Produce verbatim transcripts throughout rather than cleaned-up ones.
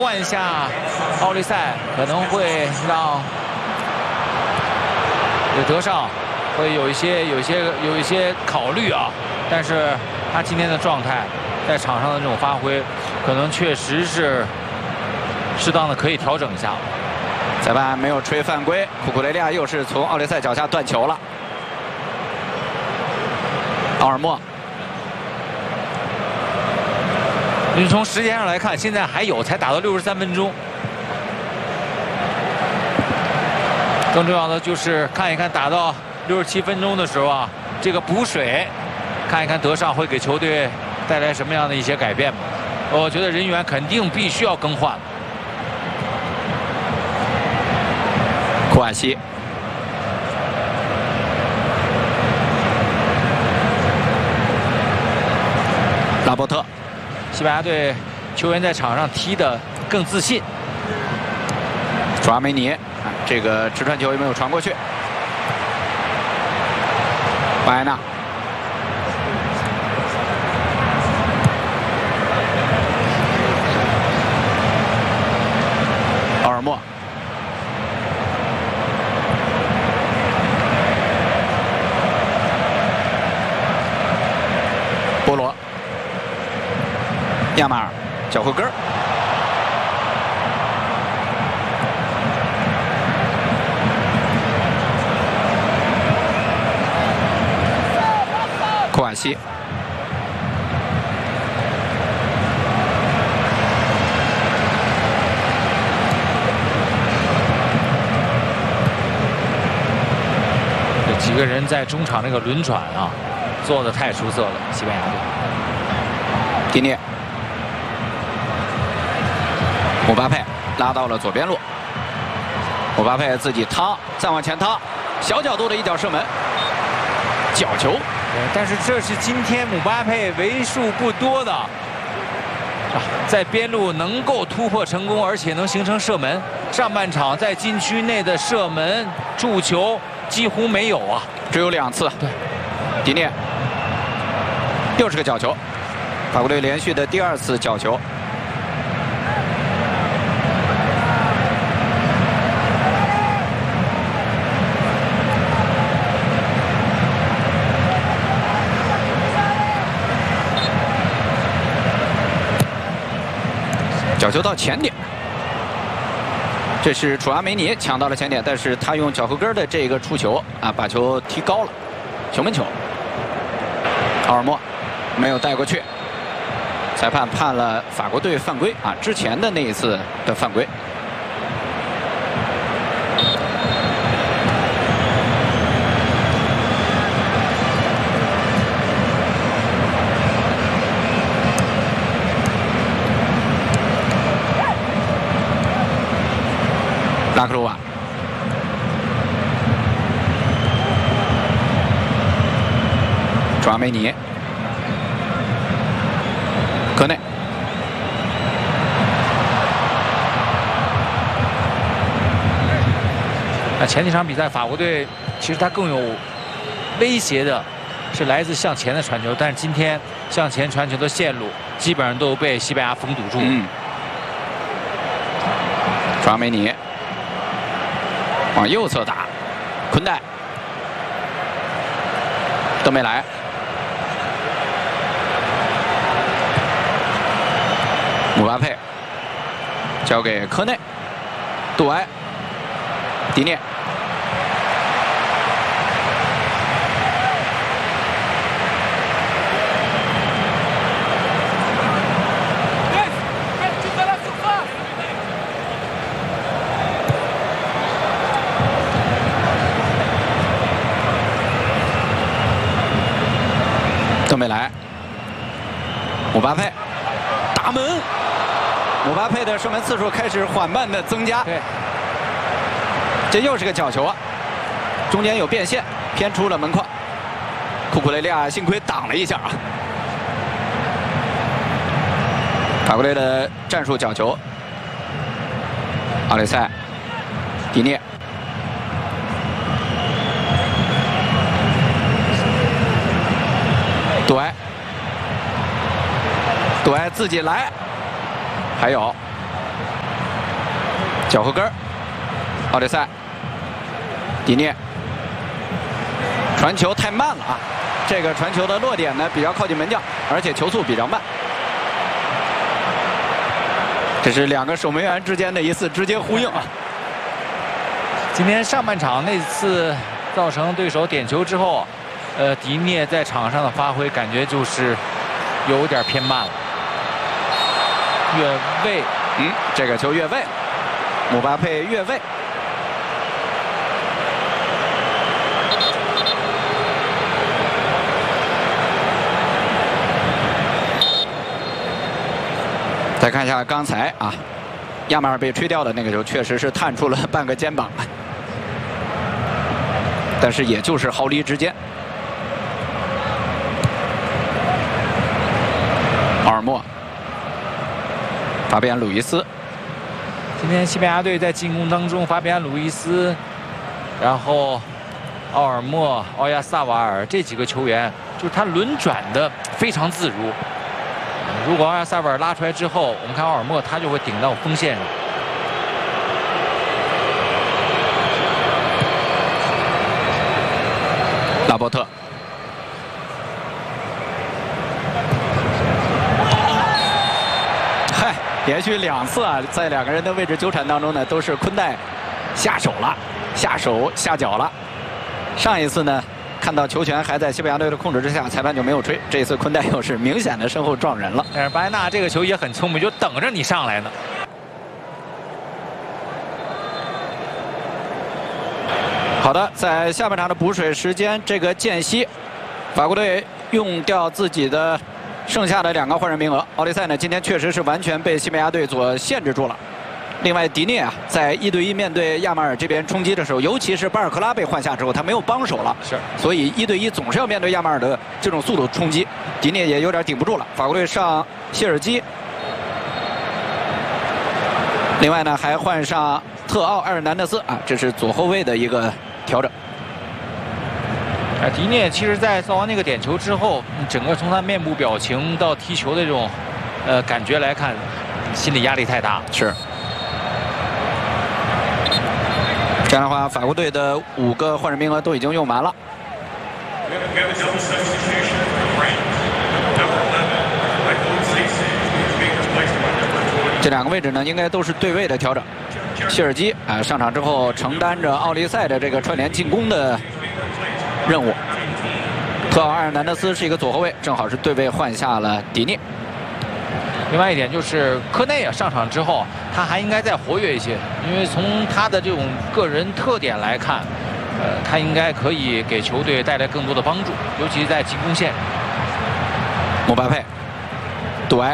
换一下奥利赛，可能会让德尚会有一些、有一些、有一些考虑啊。但是他今天的状态，在场上的这种发挥，可能确实是适当的可以调整一下。 裁判没有吹犯规，库库雷利亚又是从奥利赛脚下断球了。奥尔莫。 你从时间上来看，现在还有，才打到六十三分钟。更重要的就是看一看打到六十七分钟的时候啊，这个补水，看一看德尚会给球队带来什么样的一些改变吧。我觉得人员肯定必须要更换。 库瓦西，拉波特。 西班牙队球员在场上踢得更自信。 楚阿梅尼，这个直传球有没有传过去？巴埃纳，奥尔莫，波罗。 亚马尔脚后跟儿，库瓦西， 这几个人在中场那个轮转啊，做的太出色了，西班牙队。 迪涅。 姆巴佩拉到了左边路，姆巴佩自己趟，再往前趟，小角度的一脚射门，角球。 但是这是今天姆巴佩为数不多的，啊，在边路能够突破成功，而且能形成射门。上半场在禁区内的射门、助球几乎没有啊， 只有两次。对，迪涅又是个角球，法国队连续的第二次角球。 角球到前点，这是楚阿梅尼抢到了前点，但是他用脚后跟的这个触球啊，把球踢高了，球门球。奥尔莫没有带过去，裁判判了法国队犯规啊，之前的那一次的犯规。拉克鲁瓦，楚阿梅尼，科内， 那前几场比赛，法国队其实他更有威胁的是来自向前的传球，但是今天向前传球的线路基本上都被西班牙封堵住了。 嗯，楚阿梅尼。 往右侧打，昆代，登贝莱，姆巴佩，交给科内，杜埃，迪涅，登贝莱，姆巴佩，打门，姆巴佩的射门次数开始缓慢的增加。 对， 这又是个角球啊，中间有变线，偏出了门框。库库雷利亚幸亏挡了一下啊。法国队的战术角球，奥雷塞，迪涅。 杜埃，杜埃自己来，还有脚后跟儿，奥德赛，迪涅，传球太慢了啊！这个传球的落点呢比较靠近门将，而且球速比较慢。这是两个守门员之间的一次直接呼应啊！ 今天上半场那次造成对手点球之后，呃，迪涅在场上的发挥感觉就是有点偏慢了。越位， 嗯，这个球越位，姆巴佩越位。再看一下刚才啊，亚马尔被吹掉的那个球，确实是探出了半个肩膀，但是也就是毫厘之间。奥尔默。法比安·鲁伊斯， 今天西班牙队在进攻当中，法比安·鲁伊斯，然后奥尔默、奥亚萨瓦尔这几个球员，就是他轮转的非常自如。如果奥亚萨瓦尔拉出来之后，我们看奥尔默他就会顶到锋线上。 拉波特。嗨。连续两次啊，在两个人的位置纠缠当中呢，都是昆代下手了，下手下脚了。上一次呢，看到球权还在西班牙队的控制之下，裁判就没有吹。这一次昆代又是明显的身后撞人了。 但是巴耶纳这个球也很聪明，就等着你上来呢。 好的，在下半场的补水时间，这个间隙，法国队用掉自己的。剩下的两个换人名额，奥利塞呢今天确实是完全被西班牙队所限制住了。另外，迪涅啊，在一对一面对亚马尔这边冲击的时候，尤其是巴尔克拉被换下之后，他没有帮手了， 是， 所以一对一总是要面对亚马尔的这种速度冲击，迪涅也有点顶不住了。法国队上谢尔基，另外呢还换上特奥埃尔南德斯啊，这是左后卫的一个调整。 呃，迪涅其实，在造完那个点球之后，整个从他面部表情到踢球的这种，呃，感觉来看，心理压力太大。 是。这样的话，法国队的五个换人名额都已经用完了。这两个位置呢，应该都是对位的调整。谢尔基啊，上场之后承担着奥利塞的这个串联进攻的任务。特奥埃尔南德斯是一个左后卫，正好是对位换下了迪涅。 另外一点就是科内啊上场之后，他还应该再活跃一些，因为从他的这种个人特点来看，呃，他应该可以给球队带来更多的帮助，尤其在进攻线。 姆巴佩，杜埃。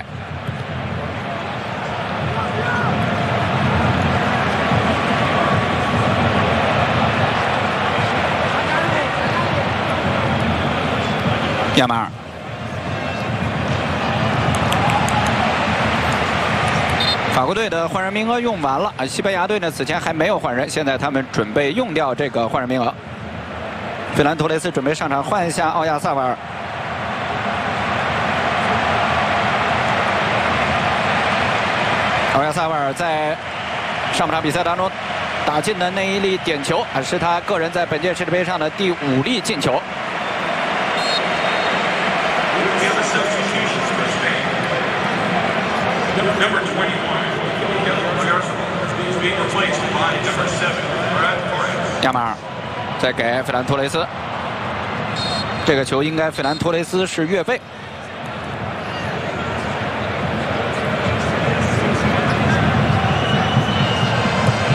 亚马尔，法国队的换人名额用完了啊！西班牙队呢此前还没有换人，现在他们准备用掉这个换人名额。费兰托雷斯准备上场换一下奥亚萨瓦尔。奥亚萨瓦尔在上半场比赛当中打进的那一粒点球啊，是他个人在本届世界杯上的第五粒进球。 Number twenty-one, is being replaced by number seven, Brad Torres. 亚马尔再给费兰托雷斯，这个球应该费兰托雷斯是越位。